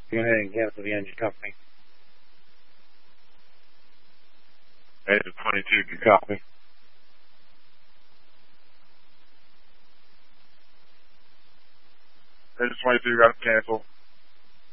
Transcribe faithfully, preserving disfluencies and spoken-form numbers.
Go ahead and cancel the engine company. Engine twenty-two, good copy. Engine twenty-two, got to cancel.